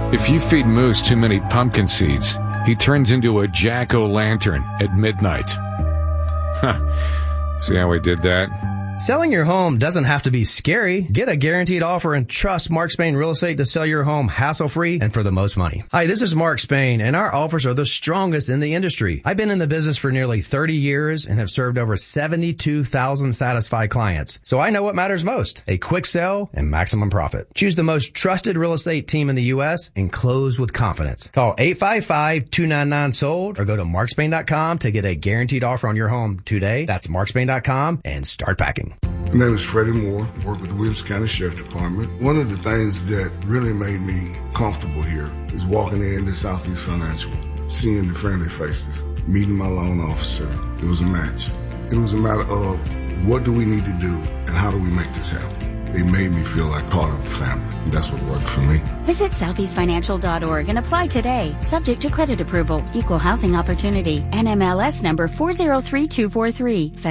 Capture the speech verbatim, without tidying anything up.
If you feed Moose too many pumpkin seeds, he turns into a jack-o'-lantern at midnight. Huh. See how we did that? Selling your home doesn't have to be scary. Get a guaranteed offer and trust Mark Spain Real Estate to sell your home hassle-free and for the most money. Hi, this is Mark Spain, and our offers are the strongest in the industry. I've been in the business for nearly thirty years and have served over seventy-two thousand satisfied clients. So I know what matters most, a quick sell and maximum profit. Choose the most trusted real estate team in the U S and close with confidence. Call eight five five, two nine nine, sold or go to mark spain dot com to get a guaranteed offer on your home today. That's mark spain dot com and start packing. My name is Freddie Moore. I work with the Williams County Sheriff Department. One of the things that really made me comfortable here is walking into Southeast Financial, seeing the friendly faces, meeting my loan officer. It was a match. It was a matter of what do we need to do and how do we make this happen. They made me feel like part of the family. And that's what worked for me. Visit southeast financial dot org and apply today. Subject to credit approval. Equal housing opportunity. N M L S number four zero three two four three.